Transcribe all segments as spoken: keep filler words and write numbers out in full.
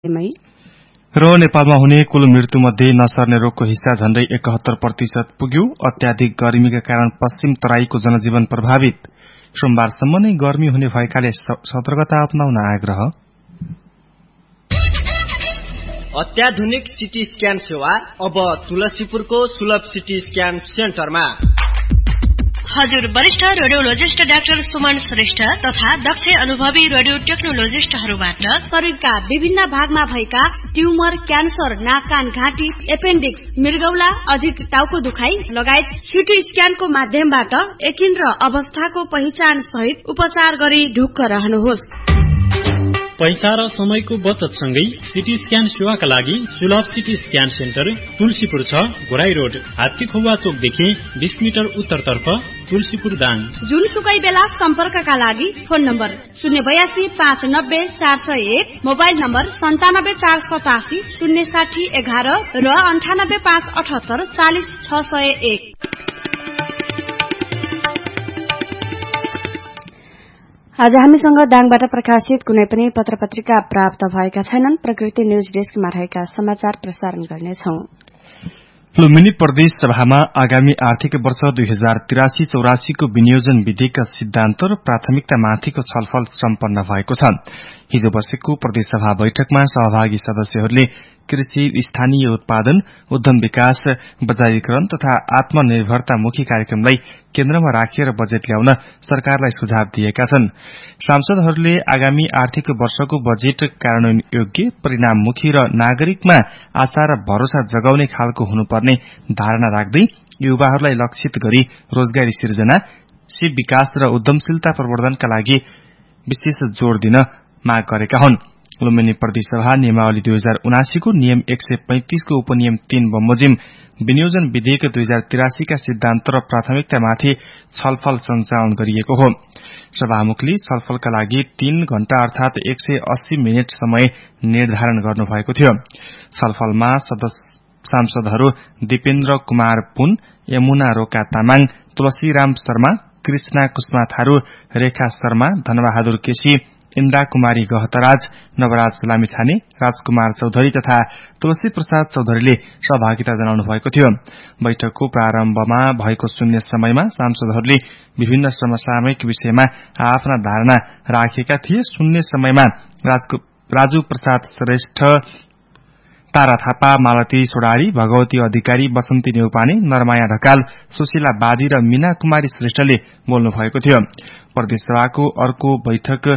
र नेपालमा हुने कुल मृत्युमध्ये नसर्ने रोगको हिस्सा झण्डै एकहत्तर प्रतिशत पुग्यो। अत्याधिक गर्मीका कारण पश्चिम तराईको जनजीवन प्रभावित। सोमबारसम्म नै गर्मी हुने भएकाले सतर्कता अपनाउन आग्रह। अत्याधुनिक सिटी स्क्यान सेवा अब तुलसीपुरको सुलभ सिटी स्क्यान सेन्टरमा। हजुर वरिष्ठ रेडियोलोजिस्ट डाक्टर सुमन श्रेष्ठ तथा दक्ष अनुभवी रेडियो टेक्नोलोजिस्टहरूबाट शरीरका विभिन्न भागमा भएका ट्युमर, क्यान्सर, नाक, कान, घाँटी, एपेन्डिक्स, मृगौला, अधिक टाउको दुखाइ लगायत सिटी स्क्यानको माध्यमबाट एकिन र अवस्थाको पहिचान सहित उपचार गरी ढुक्क रहनुहोस्। पैसा र समयको बचत सँगै सिटी स्क्यान सेवाका लागि सुलभ सिटी स्क्यान सेन्टर तुलसीपुर छ, घोराई रोड, हात्तीखौवा चोकदेखि बीस मिटर उत्तरतर्फ, तुलसीपुर दाङ। जुनसुकै बेला सम्पर्कका लागि फोन नम्बर शून्य बयासी पाँच नब्बे चार सय एक, मोबाइल नम्बर सन्तानब्बे चार सतासी शून्य साठी एघार र अन्ठानब्बे पाँच अठहत्तर चालिस छ सय एक। आज हामीसँग दाङबाट प्रकाशित कुनै पनि पत्र पत्रिका प्राप्त भएका छैनन्। प्रकृति न्यूज डेस्कमा रहेका समाचार प्रसारण गर्नेछौं। लुम्बिनी प्रदेश सभामा आगामी आर्थिक वर्ष दुई हजार तिरासी चौरासीको विनियोजन विधेयकका सिद्धान्त र प्राथमिकतामाथिको छलफल सम्पन्न भएको छ। हिजो बसेको प्रदेशसभा बैठकमा सहभागी सदस्यहरूले कृषि, स्थानीय उत्पादन, उद्यम विकास, बजारीकरण तथा आत्मनिर्भरतामुखी कार्यक्रमलाई केन्द्रमा राखेर बजेट ल्याउन सरकारलाई सुझाव दिएका छन्। सांसदहरूले आगामी आर्थिक वर्षको बजेट कार्यान्वयन योग्य, परिणाममुखी र नागरिकमा आशा र भरोसा जगाउने खालको हुनुपर्ने धारणा राख्दै युवाहरूलाई लक्षित गरी रोजगारी सिर्जना, सिप विकास र उद्यमशीलता प्रवर्धनका लागि विशेष जोड़ दिन माग गरेका हुन्। लुम्बिनी प्रदेशसभा नियमावली दुई हजार उनासीको नियम एक सय पैंतिसको उपनियम तीन बमोजिम विनियोजन विधेयक दुई हजार तिरासीका सिद्धान्त र प्राथमिकतामाथि छलफल सञ्चालन गरिएको हो। सभामुखले छलफलका लागि तीन घण्टा अर्थात एक सय अस्सी मिनट समय निर्धारण गर्नुभएको थियो। छलफलमा सांसदहरू दिपेन्द्र कुमार पुन, यमुना रोका तामाङ, तुलसीराम शर्मा, कृष्णा कुष्मा थारू, रेखा शर्मा, धनबहादुर केसी, इन्द्रा कुमारी गहतराज, नवराज लामिछाने, राजकुमार चौधरी तथा तुलसी प्रसाद चौधरीले सहभागिता जनाउनु भएको थियो। बैठकको प्रारम्भमा भएको शून्य समयमा सांसदहरूले विभिन्न समसामयिक विषयमा आफ्ना धारणा राखेका थिए। शून्य समयमा राजु प्रसाद श्रेष्ठ, तारा थापा, मालती सोडारी, भगवती अधिकारी, बसन्ती नेउपाने, नरमाया ढकाल, सुशीला बादी र मीना कुमारी श्रेष्ठले बोल्नु भएको थियो। प्रदेशसभाको अर्को बैठक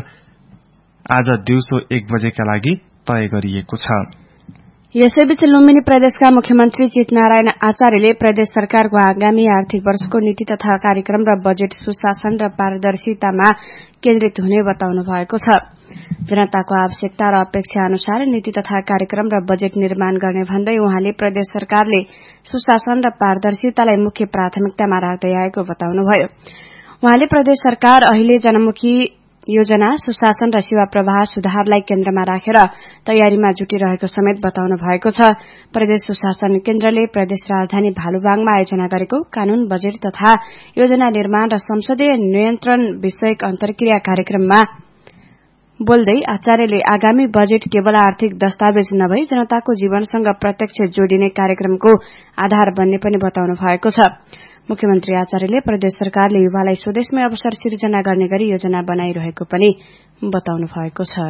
आज दिउँसो एक बजेका लागि तय गरिएको छ। यसैबीच लुम्बिनी प्रदेशका मुख्यमन्त्री चितनारायण आचार्यले प्रदेश सरकारको आगामी आर्थिक वर्षको नीति तथा कार्यक्रम र बजेट सुशासन र पारदर्शितामा केन्द्रित हुने बताउनु भएको छ। जनताको आवश्यकता र अपेक्षा अनुसार नीति तथा कार्यक्रम र बजेट निर्माण गर्ने भन्दै उहाँले प्रदेश सरकारले सुशासन र पारदर्शितालाई मुख्य प्राथमिकतामा राख्दै आएको बताउनुभयो। उहाँले प्रदेश सरकार अहिले जनमुखी योजना, सुशासन र सेवा प्रवाह सुधारलाई केन्द्रमा राखेर तयारीमा जुटिरहेको समेत बताउनु भएको छ। प्रदेश सुशासन केन्द्रले प्रदेश राजधानी भालुबाङमा आयोजना गरेको कानून, बजेट तथा योजना निर्माण र संसदीय नियन्त्रण विषयक अन्तर्क्रिया कार्यक्रममा बोल्दै आचार्यले आगामी बजेट केवल आर्थिक दस्तावेज नभई जनताको जीवनसँग प्रत्यक्ष जोडिने कार्यक्रमको आधार बन्ने पनि बताउनु भएको छ। मुख्यमन्त्री आचार्यले प्रदेश सरकारले युवालाई स्वदेशमै अवसर सिर्जना गर्ने गरी योजना बनाइरहेको पनि बताउनु भएको छ।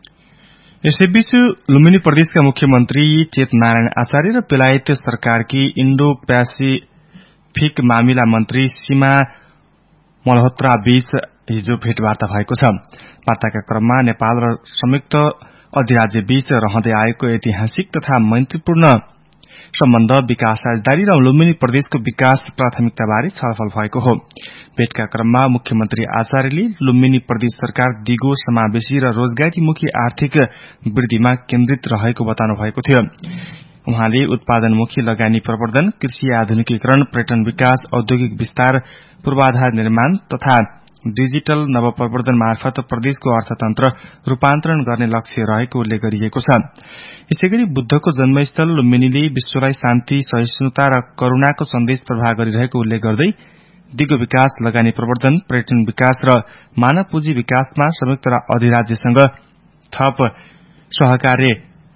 यसैबीच लुम्बिनी प्रदेशका मुख्यमन्त्री चेतनारायण आचार्य र बेलायत सरकारकी इण्डो प्यासिफिक मामिला मन्त्री सीमा मल्होत्रा बीच हिजो भेटवार्ता भएको छ। वार्ताका क्रममा नेपाल र संयुक्त अधिराज्य बीच रहँदै आएको ऐतिहासिक तथा मैत्रीपूर्ण सम्बन्ध, विकास साझेदारी र लुम्बिनी प्रदेशको विकास प्राथमिकताबारे छलफल भएको हो। भेटका क्रममा मुख्यमन्त्री आचार्यले लुम्बिनी प्रदेश सरकार दिगो, समावेशी र रोजगारीमुखी आर्थिक वृद्धिमा केन्द्रित रहेको बताउनु भएको थियो। उहाँले उत्पादनमुखी लगानी प्रवर्धन, कृषि आधुनिकीकरण, पर्यटन विकास, औद्योगिक विस्तार, पूर्वाधार निर्माण तथा डिजिटल नवप्रवर्धन मार्फत प्रदेशको अर्थतन्त्र रूपान्तरण गर्ने लक्ष्य रहेको उल्लेख गरिएको छ। यसैगरी बुद्धको जन्मस्थल लुम्बिनीले विश्वलाई शान्ति, सहिष्णुता र करूणाको सन्देश प्रवाह गरिरहेको उल्लेख गर्दै दिगो विकास, लगानी प्रवर्धन, पर्यटन विकास र मानव पुँजी विकासमा संयुक्त अधिराज्यसँग थप सहकार्य